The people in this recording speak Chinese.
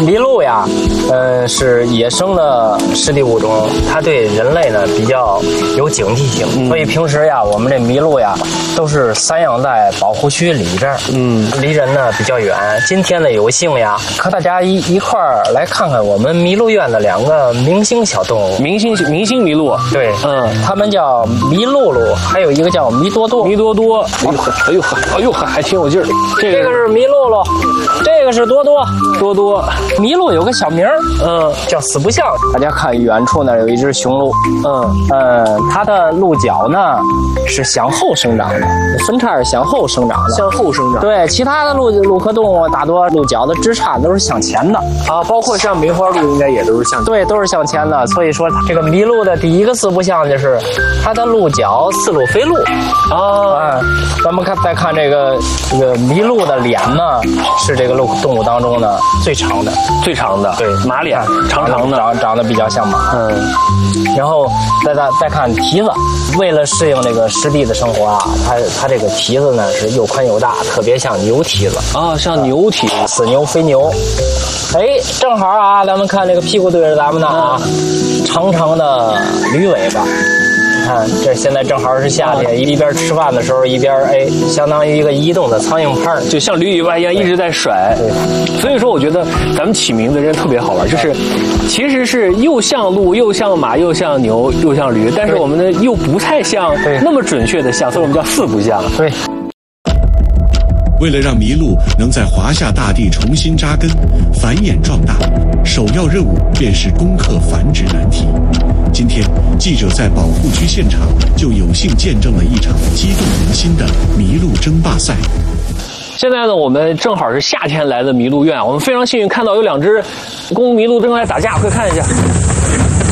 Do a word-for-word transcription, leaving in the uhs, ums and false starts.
麋鹿呀，呃，是野生的湿地物种，它对人类呢比较有警惕性，嗯、所以平时呀，我们这麋鹿呀都是散养在保护区里边，嗯，离人呢比较远。今天呢有幸呀，和大家一一块儿来看看我们麋鹿院的两个明星小动物。 明星明星麋鹿， 对，嗯，它们叫麋鹿鹿，还有一个叫麋多多。 麋多多，哎呦呵，哎呦呵，哎呦呵，还挺有劲儿。 这个、这个是麋鹿鹿，这个是多多。 多多， 麋鹿有个小名儿，嗯，叫四不像。大家看远处那有一只雄鹿，嗯嗯，它的鹿角呢是向后生长的，分叉是向后生长的， 向后生长。 对，其他的鹿鹿科动物大多鹿角的枝杈都是向前的啊，包括像梅花鹿应该也都是向前。 对，都是向前的。所以说这个麋鹿的第一个四不像就是它的鹿角似鹿非鹿啊。嗯，咱们看再看这个这个麋鹿的脸呢，是这个鹿动物当中呢最长的， 最长的， 对， 马脸，长长的， 长长得比较像马。嗯，然后再再再看蹄子，为了适应这个湿地的生活啊，它它这个蹄子呢是又宽又大，特别像牛蹄子啊，像牛蹄， 死牛非牛。哎，正好啊，咱们看这个屁股对着咱们呢啊，嗯、长长的驴尾巴。你看，这现在正好是夏天，一边吃饭的时候一边哎，相当于一个移动的苍蝇拍， 就像驴尾巴一样一直在甩。对，所以说我觉得咱们起名字真特别好玩，就是其实是又像鹿又像马又像牛又像驴，但是我们呢又不太像那么准确的像，所以我们叫四不像。 对。 为了让麋鹿能在华夏大地重新扎根、繁衍壮大，首要任务便是攻克繁殖难题。今天，记者在保护区现场就有幸见证了一场激动人心的麋鹿争霸赛。 现在呢，我们正好是夏天来的麋鹿院，我们非常幸运看到有两只公麋鹿正在打架，快看一下。